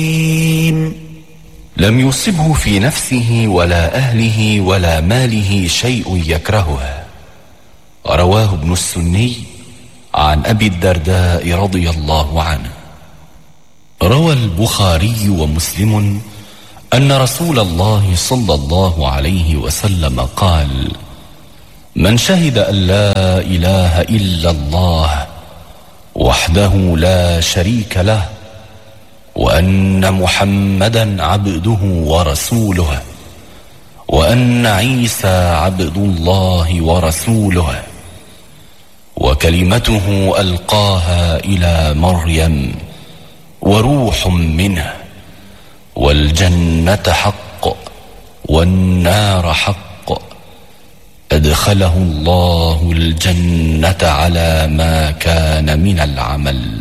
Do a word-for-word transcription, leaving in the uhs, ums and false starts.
لم يصبه في نفسه ولا أهله ولا ماله شيء يكرهه. رواه ابن السني عن أبي الدرداء رضي الله عنه. روى البخاري ومسلم أن رسول الله صلى الله عليه وسلم قال: من شهد أن لا إله إلا الله وحده لا شريك له وأن محمدا عبده ورسوله وأن عيسى عبد الله ورسوله وكلمته ألقاها إلى مريم وروح منه والجنة حق والنار حق أدخله الله الجنة على ما كان من العمل.